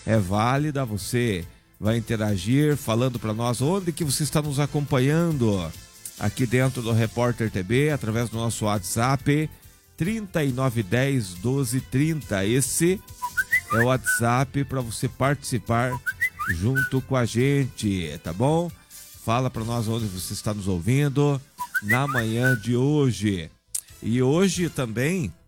é válida. Você vai interagir falando para nós onde que você está nos acompanhando aqui dentro do Repórter TB, através do nosso WhatsApp 3910 1230. Esse é o WhatsApp para você participar junto com a gente, tá bom? Fala para nós onde você está nos ouvindo na manhã de hoje. E hoje também